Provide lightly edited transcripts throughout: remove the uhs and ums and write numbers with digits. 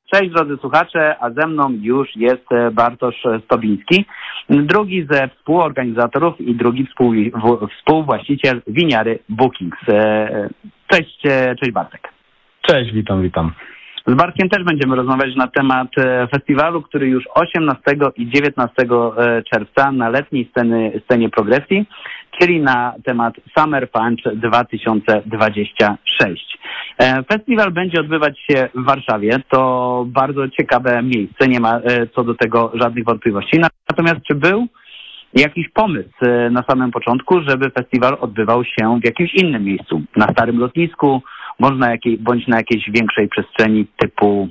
Cześć drodzy słuchacze, a ze mną już jest Bartosz Stobiński, drugi ze współorganizatorów i drugi współwłaściciel winiary Bookings. Cześć Bartek. Cześć, witam. Z Bartkiem też będziemy rozmawiać na temat festiwalu, który już 18 i 19 czerwca na letniej scenie progresji, czyli na temat Summer Punch 2026. Festiwal będzie odbywać się w Warszawie. To bardzo ciekawe miejsce, nie ma co do tego żadnych wątpliwości. Natomiast czy był jakiś pomysł na samym początku, żeby festiwal odbywał się w jakimś innym miejscu? Na starym lotnisku, bądź na jakiejś większej przestrzeni typu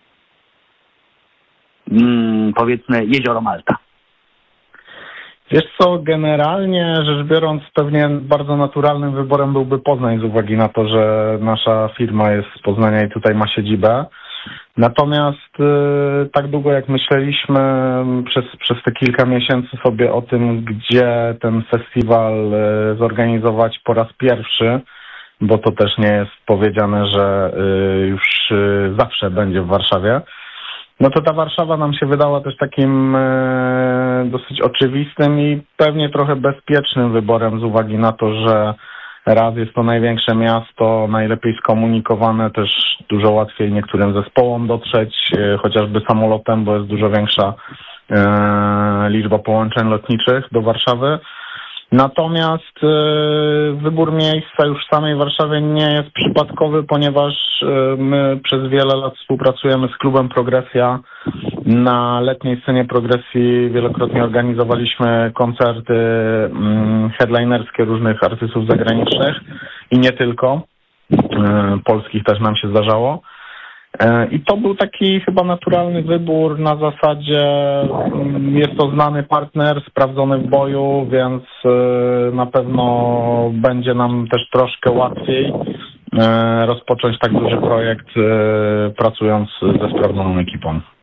powiedzmy Jezioro Malta? Wiesz co, generalnie rzecz biorąc, pewnie bardzo naturalnym wyborem byłby Poznań z uwagi na to, że nasza firma jest z Poznania i tutaj ma siedzibę. Natomiast tak długo jak myśleliśmy przez te kilka miesięcy sobie o tym, gdzie ten festiwal zorganizować po raz pierwszy, bo to też nie jest powiedziane, że już zawsze będzie w Warszawie, no to ta Warszawa nam się wydała też takim dosyć oczywistym i pewnie trochę bezpiecznym wyborem z uwagi na to, że raz jest to największe miasto, najlepiej skomunikowane, też dużo łatwiej niektórym zespołom dotrzeć, chociażby samolotem, bo jest dużo większa liczba połączeń lotniczych do Warszawy. Natomiast wybór miejsca już w samej Warszawie nie jest przypadkowy, ponieważ my przez wiele lat współpracujemy z klubem Progresja. Na letniej scenie progresji wielokrotnie organizowaliśmy koncerty headlinerskie różnych artystów zagranicznych i nie tylko. Polskich też nam się zdarzało. I to był taki chyba naturalny wybór na zasadzie, jest to znany partner, sprawdzony w boju, więc na pewno będzie nam też troszkę łatwiej rozpocząć tak duży projekt pracując ze sprawdzoną ekipą.